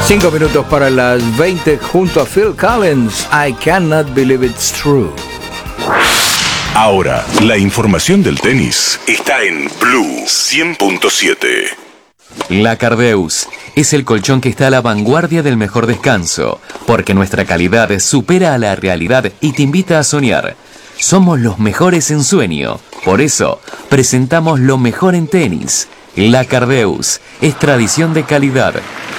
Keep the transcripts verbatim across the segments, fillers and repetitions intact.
Cinco minutos para las veinte junto a Phil Collins. I cannot believe it's true. Ahora, la información del tenis está en Blue cien punto siete. La Cardeus es el colchón que está a la vanguardia del mejor descanso, porque nuestra calidad supera a la realidad y te invita a soñar. Somos los mejores en sueño, por eso presentamos lo mejor en tenis. La Cardeus es tradición de calidad.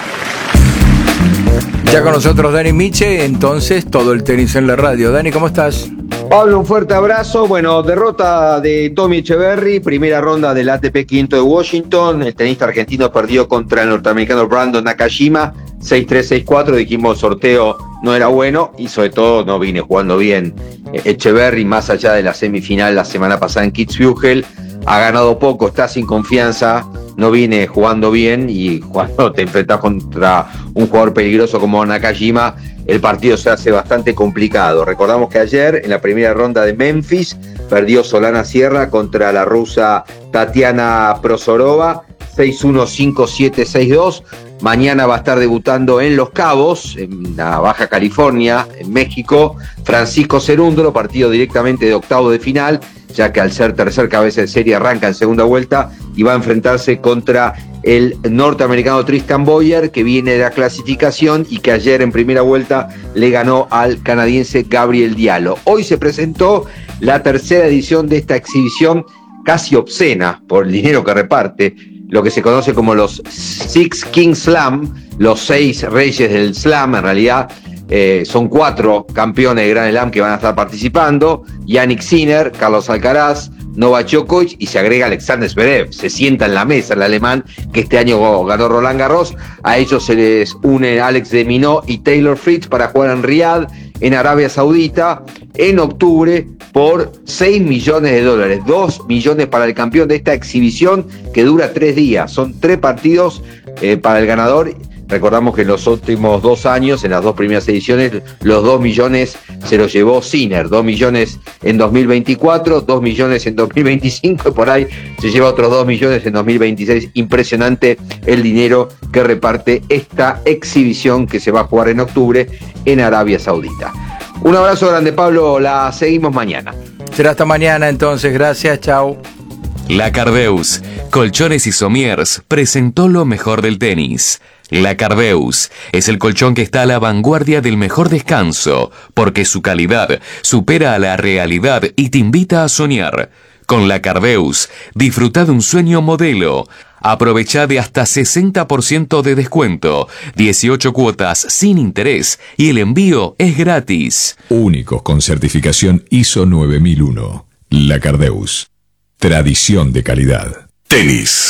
Ya con nosotros Dani Miche, entonces todo el tenis en la radio. Dani, ¿cómo estás? Pablo, un fuerte abrazo. Bueno, derrota de Tommy Echeverry, primera ronda del A T P quinto de Washington. El tenista argentino perdió contra el norteamericano Brandon Nakajima, seis tres, seis cuatro. Dijimos sorteo no era bueno y sobre todo no vine jugando bien. Echeverry, más allá de la semifinal la semana pasada en Kitzbühel, ha ganado poco, está sin confianza, no viene jugando bien, y cuando te enfrentas contra un jugador peligroso como Nakajima, el partido se hace bastante complicado. Recordamos que ayer, en la primera ronda de Memphis, perdió Solana Sierra contra la rusa Tatiana Prosorova, seis uno, cinco siete, seis dos. Mañana va a estar debutando en Los Cabos, en la Baja California, en México, Francisco Cerúndolo, partido directamente de octavo de final, ya que al ser tercer cabeza de serie arranca en segunda vuelta y va a enfrentarse contra el norteamericano Tristan Boyer, que viene de la clasificación y que ayer en primera vuelta le ganó al canadiense Gabriel Diallo. Hoy se presentó la tercera edición de esta exhibición casi obscena por el dinero que reparte, lo que se conoce como los Six Kings Slam, los seis reyes del slam. En realidad eh, son cuatro campeones de Grand Slam que van a estar participando: Yannick Sinner, Carlos Alcaraz, Novak Djokovic, y se agrega Alexander Zverev. Se sienta en la mesa el alemán, que este año ganó Roland Garros. A ellos se les une Alex de Minaur y Taylor Fritz para jugar en Riyadh, en Arabia Saudita, en octubre, por seis millones de dólares. dos millones para el campeón de esta exhibición que dura tres días. Son tres partidos eh, para el ganador. Recordamos que en los últimos dos años, en las dos primeras ediciones, los dos millones se los llevó Sinner. dos millones en dos mil veinticuatro, dos millones en dos mil veinticinco, y por ahí se lleva otros dos millones en dos mil veintiséis. Impresionante el dinero que reparte esta exhibición que se va a jugar en octubre en Arabia Saudita. Un abrazo grande, Pablo. La seguimos mañana. Será hasta mañana entonces. Gracias, chao. La Cardeus, Colchones y Somiers, presentó lo mejor del tenis. La Cardeus es el colchón que está a la vanguardia del mejor descanso, porque su calidad supera a la realidad y te invita a soñar. Con La Cardeus, disfruta de un sueño modelo. Aprovecha de hasta sesenta por ciento de descuento, dieciocho cuotas sin interés y el envío es gratis. Únicos con certificación I S O nueve mil uno. La Cardeus. Tradición de calidad. Tenis.